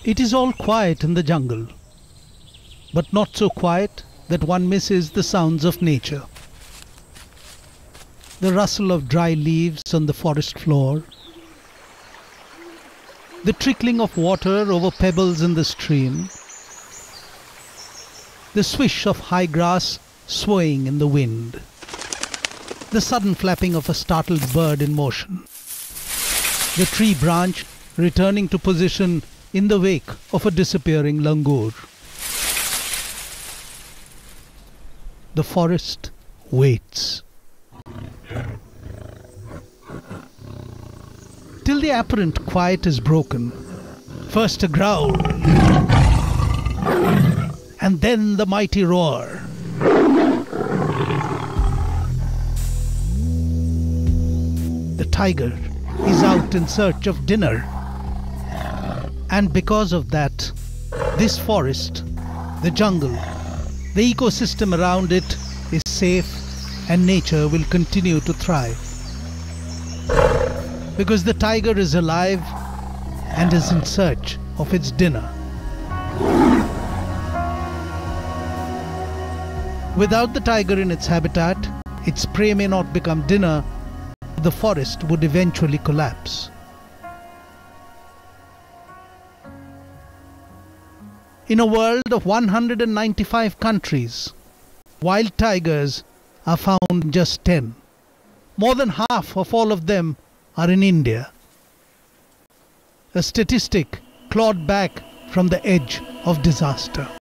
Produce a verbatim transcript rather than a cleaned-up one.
It is all quiet in the jungle, but not so quiet that one misses the sounds of nature. The rustle of dry leaves on the forest floor, the trickling of water over pebbles in the stream, the swish of high grass swaying in the wind, the sudden flapping of a startled bird in motion, the tree branch returning to position in the wake of a disappearing langur. The forest waits till the apparent quiet is broken. First a growl, and then the mighty roar. The tiger is out in search of dinner. And because of that, this forest, the jungle, the ecosystem around it is safe, and nature will continue to thrive. Because the tiger is alive and is in search of its dinner. Without the tiger in its habitat, its prey may not become dinner. The forest would eventually collapse. In a world of one hundred ninety-five countries, wild tigers are found in just ten. More than half of all of them are in India. A statistic clawed back from the edge of disaster.